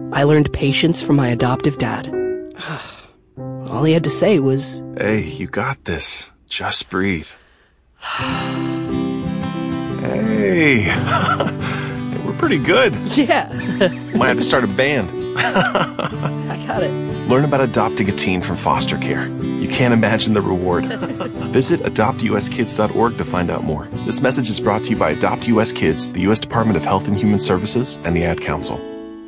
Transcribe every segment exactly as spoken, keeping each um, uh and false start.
I learned patience from my adoptive dad. All he had to say was, "Hey, you got this. Just breathe." Hey, we're pretty good. Yeah. Might have to start a band. I got it. Learn about adopting a teen from foster care. You can't imagine the reward. Visit adopt u s kids dot org to find out more. This message is brought to you by Adopt U S Kids, the U S Department of Health and Human Services, and the Ad Council.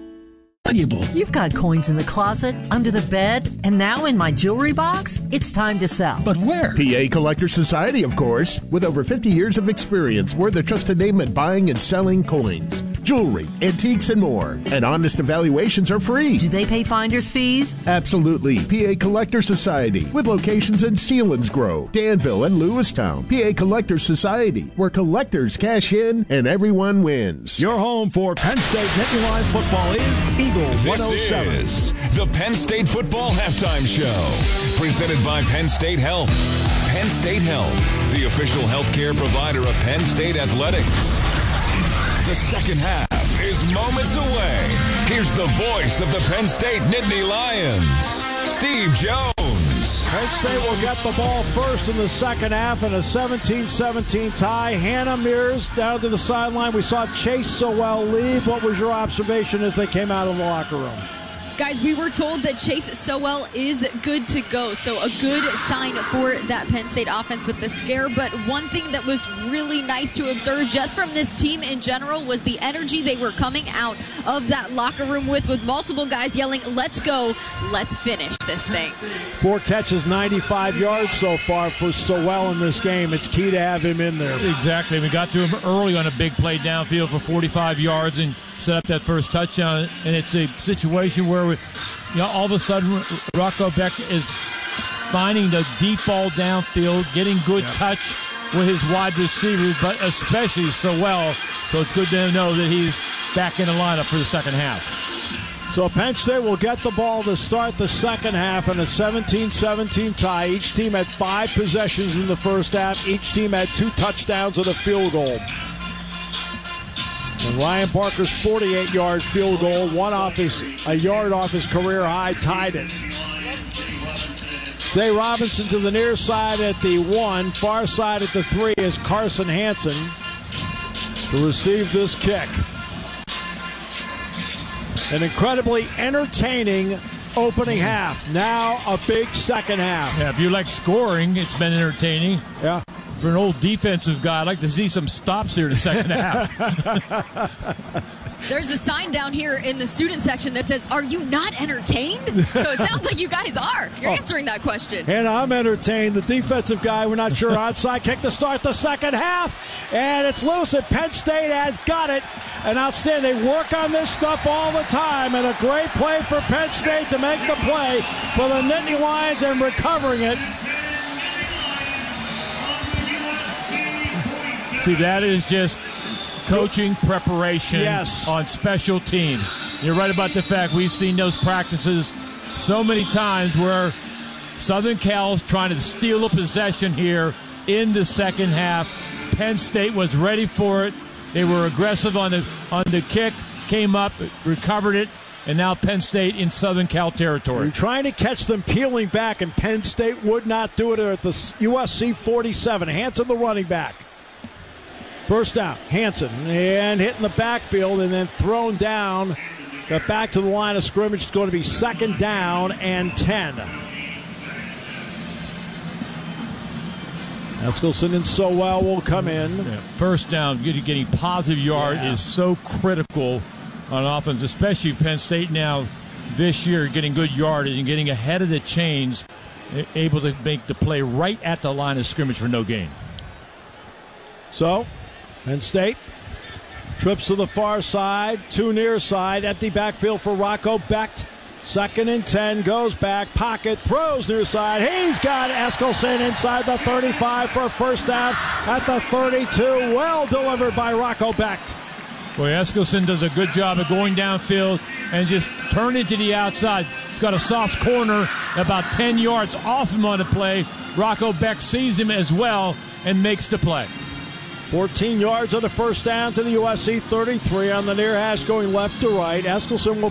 You've got coins in the closet, under the bed, and now in my jewelry box? It's time to sell. But where? P A Collector Society, of course. With over fifty years of experience, we're the trusted name in buying and selling coins, jewelry, antiques, and more. And honest evaluations are free. Do they pay finder's fees? Absolutely. P A Collector Society, with locations in Selinsgrove, Danville, and Lewistown. P A Collector Society, where collectors cash in and everyone wins. Your home for Penn State Nittany Lions football is Eagles one oh seven. This is the Penn State Football Halftime Show, presented by Penn State Health. Penn State Health, the official healthcare provider of Penn State Athletics. The second half is moments away. Here's the voice of the Penn State Nittany Lions, Steve Jones. Penn State will get the ball first in the second half in a seventeen seventeen tie. Hannah Mears down to the sideline. We saw Chase Sowell leave. What was your observation as they came out of the locker room? Guys, we were told that Chase Sowell is good to go, so a good sign for that Penn State offense with the scare. But one thing that was really nice to observe just from this team in general was the energy they were coming out of that locker room with, with multiple guys yelling, "Let's go, let's finish this thing." Four catches, ninety-five yards so far for Sowell in this game. It's key to have him in there. Exactly. We got to him early on a big play downfield for forty-five yards and set up that first touchdown. And it's a situation where we, you know, all of a sudden Rocco Beck is finding the deep ball downfield, getting good yep. touch with his wide receivers, but especially Sowell. So it's good to know that he's back in the lineup for the second half. So Penn State will get the ball to start the second half in a seventeen seventeen tie. Each team had five possessions in the first half. Each team had two touchdowns and a field goal. And Ryan Parker's forty-eight-yard field goal, one off his, a yard off his career high, tied it. Zay Robinson to the near side at the one, far side at the three is Carson Hansen to receive this kick. An incredibly entertaining opening half. Now a big second half. Yeah, if you like scoring, it's been entertaining. Yeah. For an old defensive guy, I'd like to see some stops here in the second half. There's a sign down here in the student section that says, "Are you not entertained?" So it sounds like you guys are. You're oh. answering that question. And I'm entertained. The defensive guy, we're not sure. Onside kick to start the second half. And it's loose, and Penn State has got it. And outstanding. They work on this stuff all the time. And a great play for Penn State to make the play for the Nittany Lions and recovering it. See, that is just coaching preparation yes. on special teams. You're right about the fact we've seen those practices so many times where Southern Cal's trying to steal a possession here in the second half. Penn State was ready for it. They were aggressive on the on the kick, came up, recovered it, and now Penn State in Southern Cal territory. You're trying to catch them peeling back, and Penn State would not do it at the U S C forty-seven. Hansen, the running back. First down, Hansen, and hitting the backfield and then thrown down. Got back to the line of scrimmage. It's going to be second down and ten. Eskilson and Sowell will come in. Yeah, first down, getting, getting positive yard yeah. is so critical on offense, especially Penn State now this year getting good yardage and getting ahead of the chains, able to make the play right at the line of scrimmage for no gain. So, Penn State trips to the far side, two near side, empty backfield for Rocco Becht. Second and ten, goes back, pocket, throws near side. He's got Eskilson inside the thirty-five for a first down at the thirty-two. Well delivered by Rocco Becht. Boy, Eskilson does a good job of going downfield and just turning to the outside. He's got a soft corner about ten yards off him on the play. Rocco Becht sees him as well and makes the play. fourteen yards on the first down to the U S C thirty-three on the near hash going left to right. Eskilson will